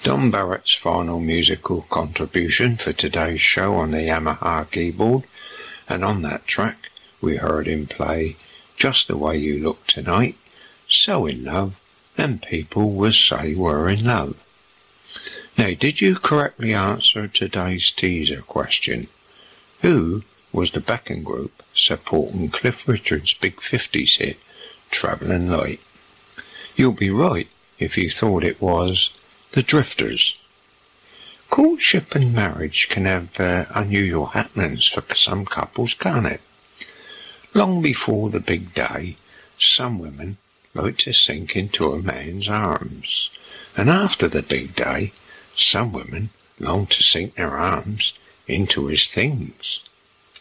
Don Barrett's final musical contribution for today's show on the Yamaha keyboard, and on that track we heard him play Just the Way You Look Tonight, So In Love, and People Would Say We're In Love. Now, did you correctly answer today's teaser question? Who was the backing group supporting Cliff Richard's big 50s hit, Travelin' Light? You'll be right if you thought it was the Drifters. Courtship and marriage can have unusual happenings for some couples, can't it? Long before the big day, some women like to sink into a man's arms, and after the big day, some women long to sink their arms into his things.